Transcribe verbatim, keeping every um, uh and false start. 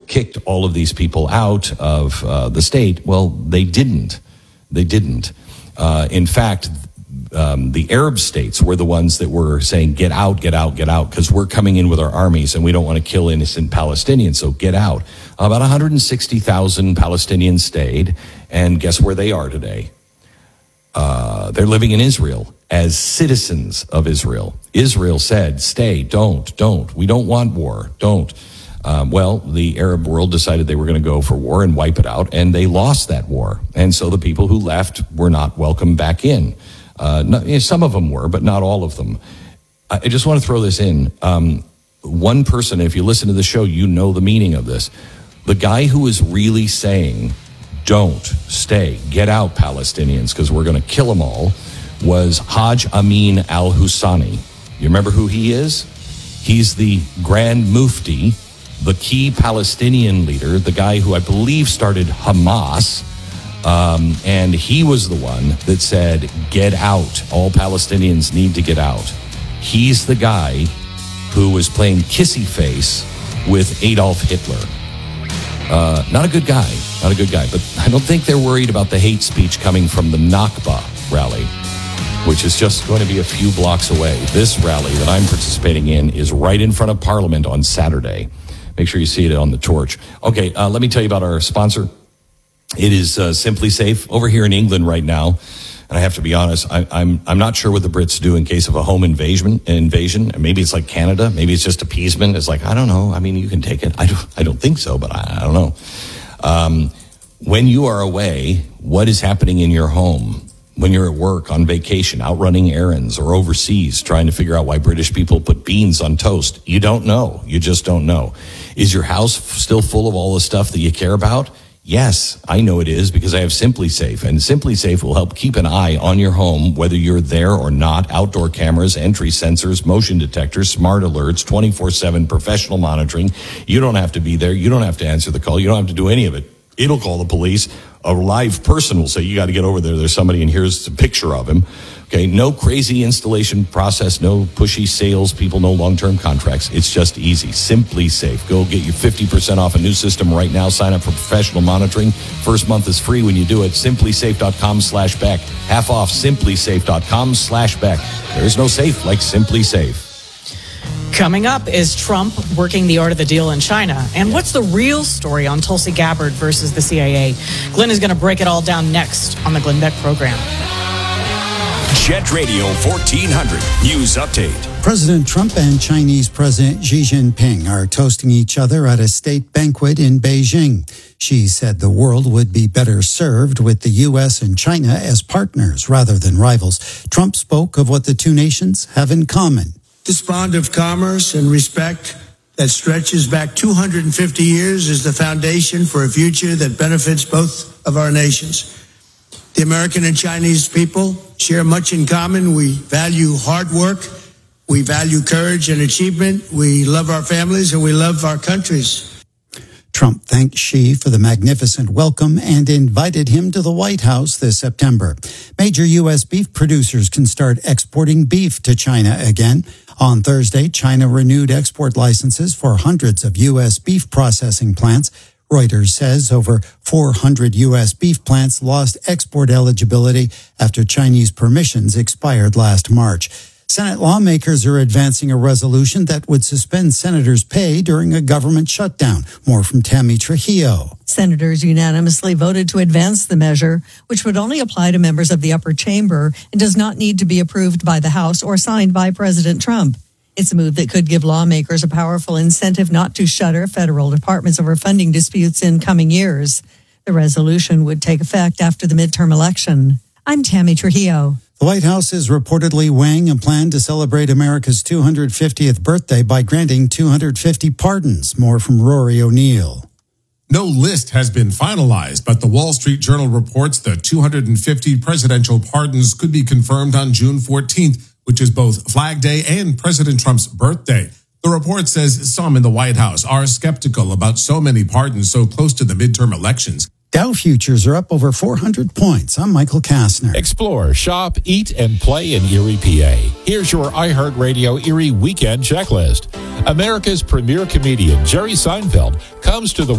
kicked all of these people out of uh, the state. Well, they didn't. They didn't. Uh, in fact, um, the Arab states were the ones that were saying, get out, get out, get out, because we're coming in with our armies and we don't want to kill innocent Palestinians, so get out. About one hundred sixty thousand Palestinians stayed, and guess where they are today? Uh, they're living in Israel as citizens of Israel. Israel said, stay, don't, don't. We don't want war, don't. Um, well, the Arab world decided they were going to go for war and wipe it out, and they lost that war. And so the people who left were not welcomed back in. Uh, not, you know, some of them were, but not all of them. I, I just want to throw this in. Um, one person, if you listen to the show, you know the meaning of this. The guy who is really saying, don't, stay, get out, Palestinians, because we're going to kill them all, was Haj Amin al-Husani. You remember who he is? He's the Grand Mufti, the key Palestinian leader, the guy who I believe started Hamas, um, and he was the one that said, get out. All Palestinians need to get out. He's the guy who was playing kissy face with Adolf Hitler. Uh, not a good guy, not a good guy, but I don't think they're worried about the hate speech coming from the Nakba rally, which is just going to be a few blocks away. This rally that I'm participating in is right in front of Parliament on Saturday. Make sure you see it on the torch. Okay, uh, let me tell you about our sponsor. It is uh, Simply Safe over here in England right now. And I have to be honest, I, I'm I'm not sure what the Brits do in case of a home invasion. Invasion. Maybe it's like Canada. Maybe it's just appeasement. It's like, I don't know. I mean, you can take it. I don't, I don't think so, but I, I don't know. Um, when you are away, what is happening in your home? When you're at work, on vacation, out running errands, or overseas, trying to figure out why British people put beans on toast. You don't know. You just don't know. Is your house still full of all the stuff that you care about? Yes, I know it is, because I have Simply Safe, and Simply Safe will help keep an eye on your home, whether you're there or not. Outdoor cameras, entry sensors, motion detectors, smart alerts, twenty-four seven professional monitoring. You don't have to be there. You don't have to answer the call. You don't have to do any of it. It'll call the police. A live person will say, you got to get over there. There's somebody, and here's a picture of him. Okay, no crazy installation process, no pushy sales people, no long-term contracts. It's just easy. Simply Safe. Go get your fifty percent off a new system right now. Sign up for professional monitoring. First month is free when you do it. simplysafe.com slash Beck. Half off simplysafe.com slash Beck. There's no safe like Simply Safe. Coming up, is Trump working the art of the deal in China? And what's the real story on Tulsi Gabbard versus the C I A? Glenn is going to break it all down next on the Glenn Beck program. Jet Radio fourteen hundred News Update. President Trump and Chinese President Xi Jinping are toasting each other at a state banquet in Beijing. Xi said the world would be better served with the U S and China as partners rather than rivals. Trump spoke of what the two nations have in common. This bond of commerce and respect that stretches back two hundred fifty years is the foundation for a future that benefits both of our nations. The American and Chinese people share much in common. We value hard work. We value courage and achievement. We love our families and we love our countries. Trump thanked Xi for the magnificent welcome and invited him to the White House this September. Major U S beef producers can start exporting beef to China again. On Thursday, China renewed export licenses for hundreds of U S beef processing plants. Reuters says over four hundred U S beef plants lost export eligibility after Chinese permissions expired last March. Senate lawmakers are advancing a resolution that would suspend senators' pay during a government shutdown. More from Tammy Trujillo. Senators unanimously voted to advance the measure, which would only apply to members of the upper chamber and does not need to be approved by the House or signed by President Trump. It's a move that could give lawmakers a powerful incentive not to shutter federal departments over funding disputes in coming years. The resolution would take effect after the midterm election. I'm Tammy Trujillo. The White House is reportedly weighing a plan to celebrate America's two hundred fiftieth birthday by granting two hundred fifty pardons. More from Rory O'Neill. No list has been finalized, but the Wall Street Journal reports the two hundred fifty presidential pardons could be confirmed on June fourteenth, which is both Flag Day and President Trump's birthday. The report says some in the White House are skeptical about so many pardons so close to the midterm elections. Dow futures are up over four hundred points. I'm Michael Kastner. Explore, shop, eat, and play in Erie, P A. Here's your iHeartRadio Erie Weekend Checklist. America's premier comedian Jerry Seinfeld comes to the